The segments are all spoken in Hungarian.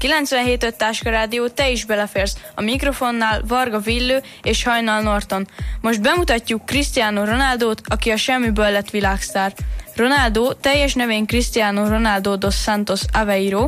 97.5 Táska Rádió, te is beleférsz. A mikrofonnál Varga Villő és Hajnal Norton. Most bemutatjuk Cristiano Ronaldót, aki a semmiből lett világsztár. Ronaldo teljes nevén Cristiano Ronaldo dos Santos Aveiro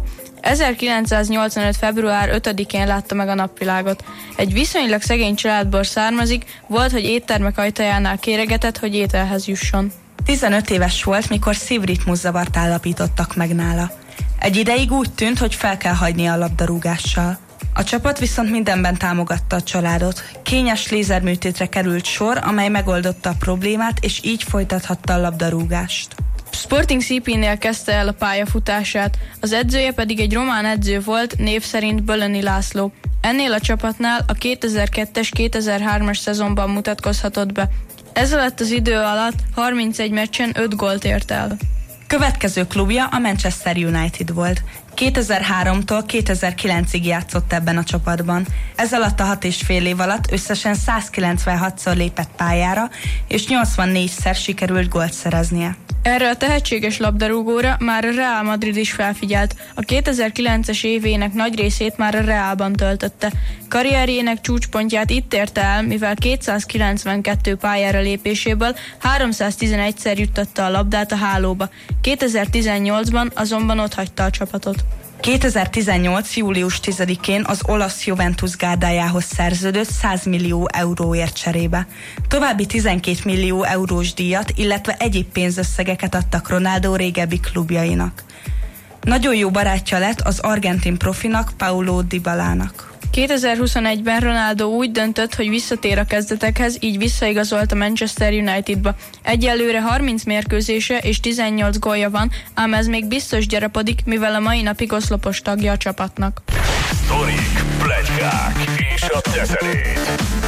1985. február 5-én látta meg a napvilágot. Egy viszonylag szegény családból származik, volt, hogy éttermek ajtajánál kéregetett, hogy ételhez jusson. 15 éves volt, mikor szívritmuszavart állapítottak meg nála. Egy ideig úgy tűnt, hogy fel kell hagynia a labdarúgással. A csapat viszont mindenben támogatta a családot. Kényes lézerműtétre került sor, amely megoldotta a problémát, és így folytathatta a labdarúgást. Sporting CP-nél kezdte el a pályafutását, az edzője pedig egy román edző volt, név szerint Bölöni László. Ennél a csapatnál a 2002-es, 2003-as szezonban mutatkozhatott be. Ez alatt az idő alatt 31 meccsen 5 gólt ért el. Következő klubja a Manchester United volt. 2003-tól 2009-ig játszott ebben a csapatban. Ez alatt a 6,5 év alatt összesen 196-szor lépett pályára, és 84-szer sikerült gólt szereznie. Erre a tehetséges labdarúgóra már a Real Madrid is felfigyelt. A 2009-es évének nagy részét már a Realban töltötte. Karrierjének csúcspontját itt érte el, mivel 292 pályára lépéséből 311-szer juttatta a labdát a hálóba. 2018-ban azonban otthagyta a csapatot. 2018. július 10-én az olasz Juventus gárdájához szerződött 100 millió euróért cserébe. További 12 millió eurós díjat, illetve egyéb pénzösszegeket adtak Ronaldo régebbi klubjainak. Nagyon jó barátja lett az argentin profinak, Paulo Dybalának. 2021-ben Ronaldo úgy döntött, hogy visszatér a kezdetekhez, így visszaigazolt a Manchester Unitedba. Egyelőre 30 mérkőzése és 18 gólja van, ám ez még biztos gyarapodik, mivel a mai napig oszlopos tagja a csapatnak. Sztorik, pletykák és a teterét.